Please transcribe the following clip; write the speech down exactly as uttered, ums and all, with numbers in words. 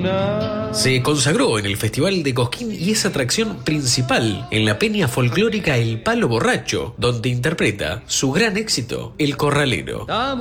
Se consagró en el Festival de Cosquín y es atracción principal en la peña folclórica El Palo Borracho, donde interpreta su gran éxito, El Corralero.